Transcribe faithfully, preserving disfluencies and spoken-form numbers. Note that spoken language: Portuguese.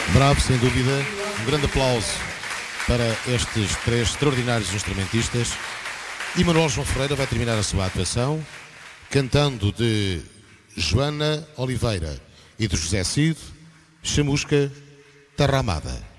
Bravo, sem dúvida. Um grande aplauso para estes três extraordinários instrumentistas. E Manuel João Ferreira vai terminar a sua atuação cantando de Joana Oliveira e de José Cid, Chamusca Terra Amada.